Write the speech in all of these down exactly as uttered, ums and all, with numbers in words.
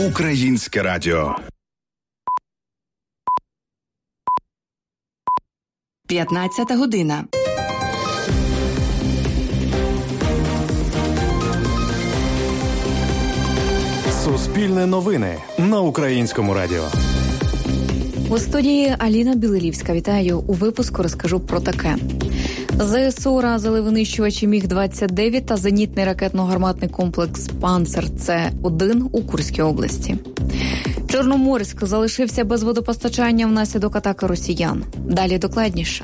Українське радіо. п'ятнадцята година. Суспільне новини на Українському радіо. У студії Аліна Білилівська. Вітаю. У випуску розкажу про таке. ЗСУ уразили винищувачі Міг двадцять дев'ять та зенітний ракетно-гарматний комплекс «Панцер Це один» у Курській області. Чорноморськ залишився без водопостачання внаслідок атаки росіян. Далі докладніше.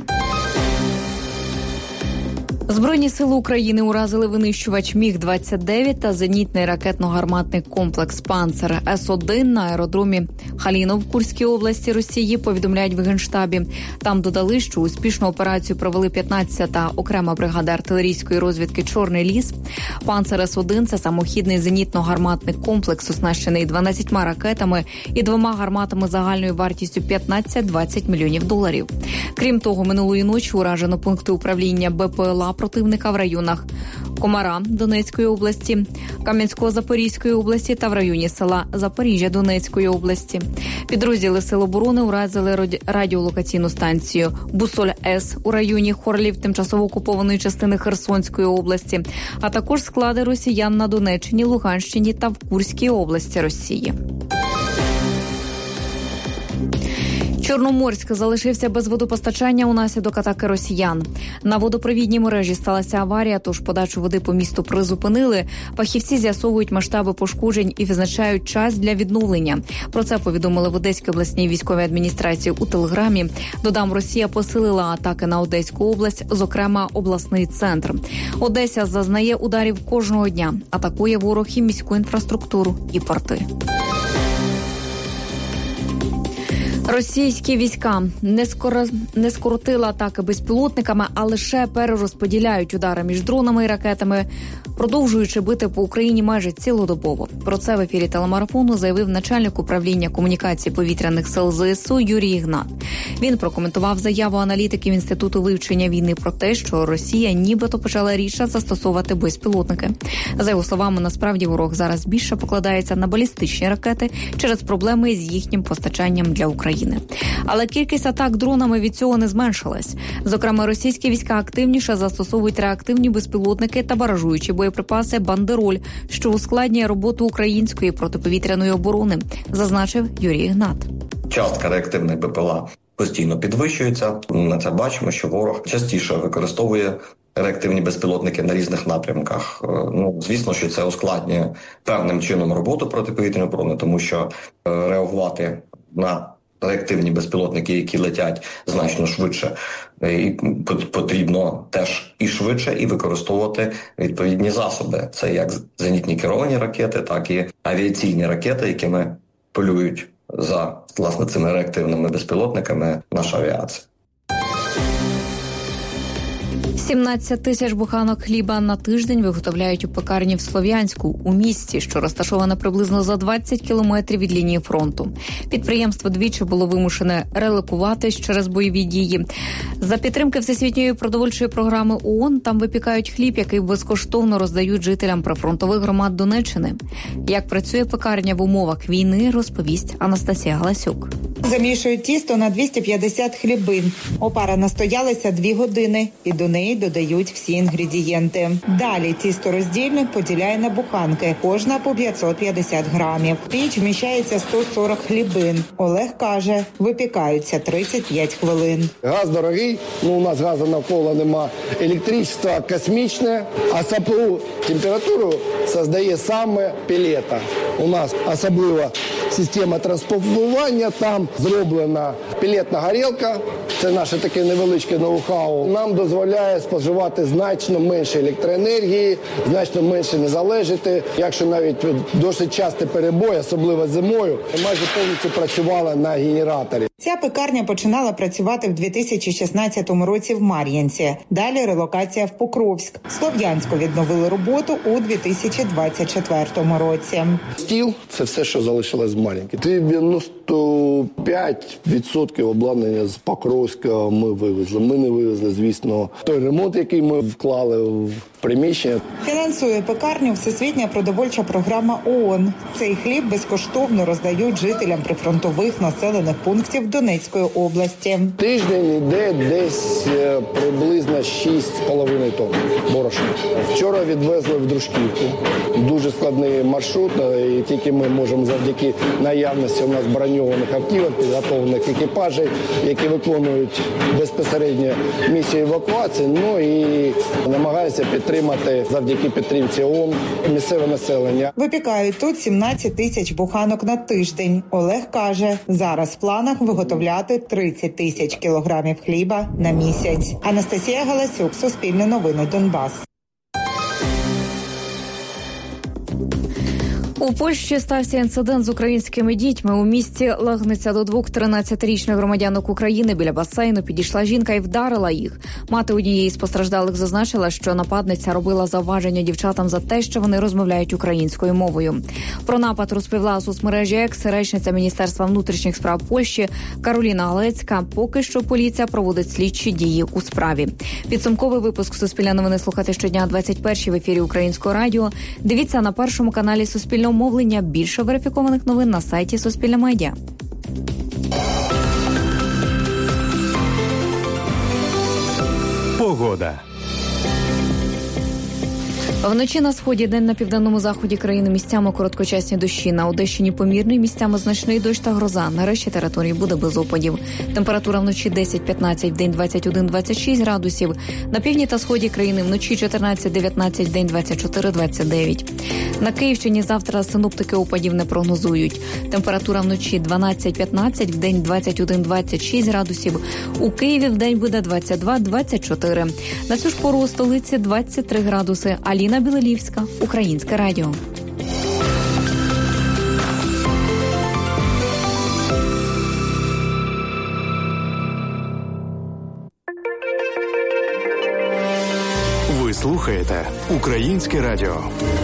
Збройні сили України уразили винищувач Міг двадцять дев'ять та зенітний ракетно-гарматний комплекс «Панцер С один» на аеродромі Халінов в Курській області Росії, повідомляють в Генштабі. Там додали, що успішну операцію провели п'ятнадцята окрема бригада артилерійської розвідки «Чорний ліс». «Панцер С один» – це самохідний зенітно-гарматний комплекс, оснащений дванадцятьма ракетами і двома гарматами загальною вартістю п'ятнадцять-двадцять мільйонів доларів. Крім того, минулої ночі уражено пункти управління БПЛА противника в районах Комара Донецької області, Кам'янського-Запорізької області та в районі села Запоріжжя Донецької області. Підрозділи Сил оборони уразили радіолокаційну станцію Бусоль-С у районі Хорлів тимчасово окупованої частини Херсонської області, а також склади росіян на Донеччині, Луганщині та в Курській області Росії. Чорноморськ залишився без водопостачання унаслідок атаки росіян. На водопровідній мережі сталася аварія, тож подачу води по місту призупинили. Фахівці з'ясовують масштаби пошкоджень і визначають час для відновлення. Про це повідомили в Одеській обласній військовій адміністрації у Телеграмі. Додам, Росія посилила атаки на Одеську область, зокрема обласний центр. Одеся зазнає ударів кожного дня. Атакує ворог і міську інфраструктуру, і порти. Російські війська не, скоро... не скоротили атаки безпілотниками, а лише перерозподіляють удари між дронами і ракетами, продовжуючи бити по Україні майже цілодобово. Про це в ефірі телемарафону заявив начальник управління комунікації повітряних сил ЗСУ Юрій Ігнат. Він прокоментував заяву аналітиків Інституту вивчення війни про те, що Росія нібито почала рідше застосовувати безпілотники. За його словами, насправді ворог зараз більше покладається на балістичні ракети через проблеми з їхнім постачанням для України. Але кількість атак дронами від цього не зменшилась. Зокрема, російські війська активніше застосовують реактивні безпілотники та баражуючі боєприпаси «Бандероль», що ускладнює роботу української протиповітряної оборони, зазначив Юрій Ігнат. Частка реактивних БПЛА постійно підвищується. На це бачимо, що ворог частіше використовує реактивні безпілотники на різних напрямках. Ну, звісно, що це ускладнює певним чином роботу протиповітряної оборони, тому що реагувати на реактивні безпілотники, які летять значно швидше, і потрібно теж і швидше, і використовувати відповідні засоби. Це як зенітні керовані ракети, так і авіаційні ракети, якими полюють за, власне, цими реактивними безпілотниками наша авіація. сімнадцять тисяч буханок хліба на тиждень виготовляють у пекарні в Слов'янську, у місті, що розташоване приблизно за двадцять кілометрів від лінії фронту. Підприємство двічі було вимушене релокуватись через бойові дії. За підтримки Всесвітньої продовольчої програми ООН там випікають хліб, який безкоштовно роздають жителям прифронтових громад Донеччини. Як працює пекарня в умовах війни, розповість Анастасія Галасюк. Замішують тісто на двісті п'ятдесят хлібин. Опара настоялася дві години і до неї додають всі інгредієнти. Далі тісто роздільник поділяє на буханки, кожна по п'ятсот п'ятдесят грамів. В піч вміщається сто сорок хлібин. Олег каже, випікаються тридцять п'ять хвилин. Газ дорогий, ну у нас газу навколо нема. Електричество космічне, а саму температуру создає саме пелета. У нас особлива система транспортування, там зроблена пелетна горілка, це наше таке невеличке ноу-хау. Нам дозволяє споживати значно менше електроенергії, значно менше не залежати. Якщо навіть досить часті перебої, особливо зимою, майже повністю працювала на генераторі. Ця пекарня починала працювати в дві тисячі шістнадцятому році в Мар'їнці. Далі релокація в Покровськ. Слов'янську відновили роботу у дві тисячі двадцять четвертому році. Стіл – це все, що залишилось з Мар'їнки. Ти, ну, Зрештою, п'ять відсотків обладнання з Покровська ми вивезли. Ми не вивезли, звісно, той ремонт, який ми вклали в приміщення. Фінансує пекарню Всесвітня продовольча програма ООН. Цей хліб безкоштовно роздають жителям прифронтових населених пунктів Донецької області. Тиждень йде десь приблизно шість з половиною тонн борошна. Вчора відвезли в Дружківку. Дуже складний маршрут, і тільки ми можемо завдяки наявності у нас броньованих автівок, підготовлених екіпажів, які виконують безпосередньо місію евакуації, ну і намагаються підтримати завдяки підтримці ООН місцеве населення. Випікають тут сімнадцять тисяч буханок на тиждень. Олег каже, зараз в планах виготовляти тридцять тисяч кілограмів хліба на місяць. Анастасія Галасюк, Суспільне новини, Донбас. У Польщі стався інцидент з українськими дітьми. У місті Лагниця до двох тринадцятирічних громадянок України біля басейну підійшла жінка і вдарила їх. Мати однієї з постраждалих зазначила, що нападниця робила зауваження дівчатам за те, що вони розмовляють українською мовою. Про напад розповіла у соцмережі Екс речниця Міністерства внутрішніх справ Польщі Кароліна Галецька. Поки що поліція проводить слідчі дії у справі. Підсумковий випуск «Суспільне новини» слухати щодня о двадцять першій в ефірі Українського радіо. Дивіться на першому каналі Суспільного мовлення. Більше верифікованих новин на сайті Суспільне Медіа. Погода. Вночі на сході, день на південному заході країни місцями короткочасні дощі. На Одещині помірний, місцями значний дощ та гроза. На решті території буде без опадів. Температура вночі десять-п'ятнадцять, вдень двадцять один - двадцять шість градусів. На півдні та сході країни вночі чотирнадцять-дев'ятнадцять, вдень двадцять чотири - двадцять дев'ять. На Київщині завтра синоптики опадів не прогнозують. Температура вночі дванадцять-п'ятнадцять, вдень двадцять один - двадцять шість градусів. У Києві вдень буде двадцять два - двадцять чотири. На цю ж пору у столиці двадцять три градуси. Аліна Білолівська, Українське радіо. Ви слухаєте Українське радіо.